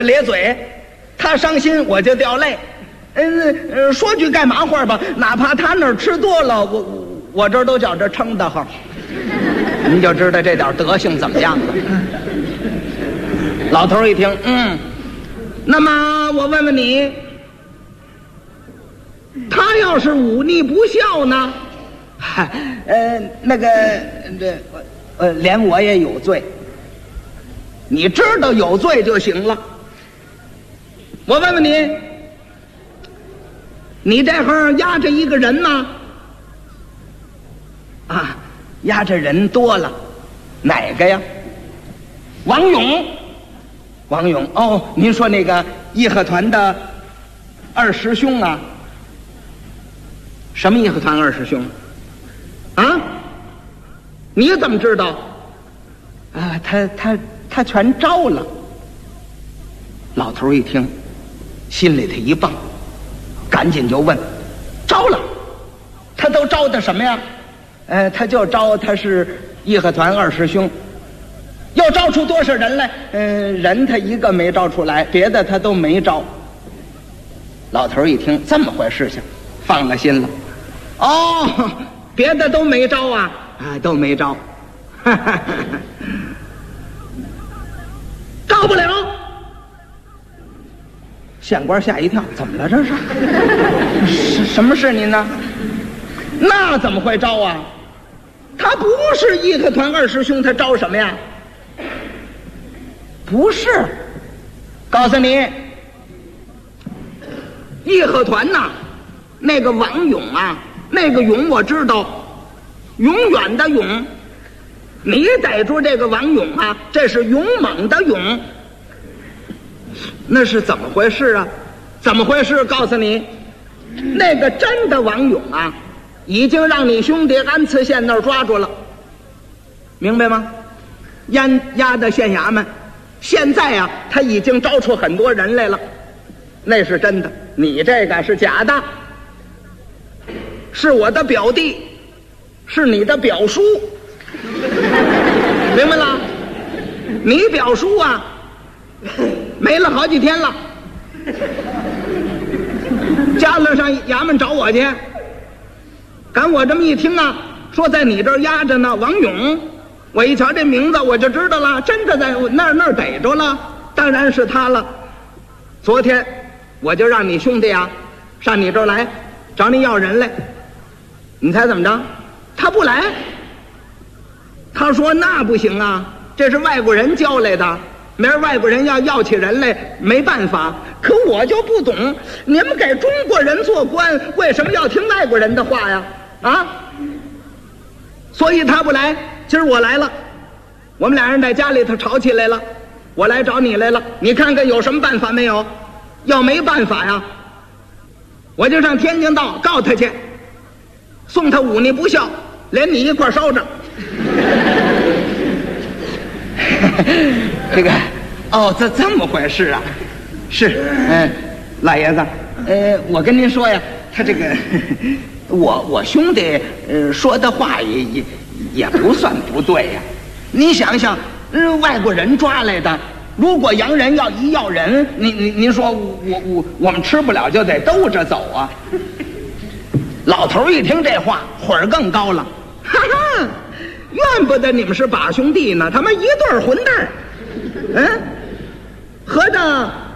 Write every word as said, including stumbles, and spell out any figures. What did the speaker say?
咧嘴，他伤心我就掉泪。嗯、呃，说句干嘛话吧，哪怕他那儿吃多了，我我我这都觉着撑得慌。您就知道这点德行怎么样了。老头一听，嗯，那么我问问你，他要是忤逆不孝呢？嗨，呃，那个这呃，连我也有罪。你知道有罪就行了。我问问你，你这行压着一个人吗？啊，压着人多了，哪个呀？王勇，王勇哦，您说那个义和团的二师兄啊？什么义和团二师兄？啊？你怎么知道？啊，他他他全招了。老头一听，心里头一蹦，赶紧就问：招了？他都招的什么呀？呃，他就招他是义和团二师兄。要招出多少人来？嗯、呃，人他一个没招出来，别的他都没招。老头一听这么回事情，放了心了。哦，别的都没招啊？啊，都没招。招不了。县官吓一跳，怎么了这是？什什么事您呢？那怎么会招啊？他不是义和团二师兄，他招什么呀？不是，告诉你，义和团呐，那个王勇啊，那个勇我知道，永远的勇。你逮住这个王勇啊，这是勇猛的勇。那是怎么回事啊？怎么回事？告诉你，那个真的王勇啊，已经让你兄弟安慈县那儿抓住了，明白吗？押押到县衙门，现在啊，他已经招出很多人来了，那是真的，你这个是假的，是我的表弟，是你的表叔，明白了？你表叔啊，没了好几天了，家里上衙门找我去，赶我这么一听啊，说在你这儿压着呢，王勇，我一瞧这名字我就知道了，真的在那儿那儿逮着了，当然是他了。昨天我就让你兄弟啊上你这儿来找你要人来，你猜怎么着？他不来，他说那不行啊，这是外国人交来的，明儿外国人要要起人来没办法。可我就不懂，你们给中国人做官为什么要听外国人的话呀？啊，所以他不来，今儿我来了，我们俩人在家里头吵起来了，我来找你来了，你看看有什么办法没有？要没办法呀，我就上天津道告他去，送他忤逆不孝，连你一块烧着。这个哦，这这么回事啊？是，嗯，老爷子，呃，我跟您说呀，他这个我我兄弟呃说的话也也也不算不对呀。您想想，呃，外国人抓来的，如果洋人要一要人，您您您说我我我们吃不了就得兜着走啊。老头一听这话，火儿更高了，哈哈，怨不得你们是把兄弟呢，他妈一对混蛋儿。嗯，合着